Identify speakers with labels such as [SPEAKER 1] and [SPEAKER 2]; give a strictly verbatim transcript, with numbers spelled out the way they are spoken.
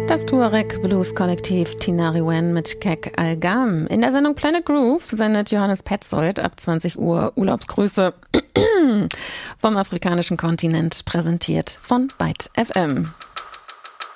[SPEAKER 1] Das Tuareg Blues Kollektiv Tinari Wen mit Kek Al-Gam. In der Sendung Planet Groove sendet Johannes Petzold ab zwanzig Uhr Urlaubsgrüße vom afrikanischen Kontinent, präsentiert von Byte F M.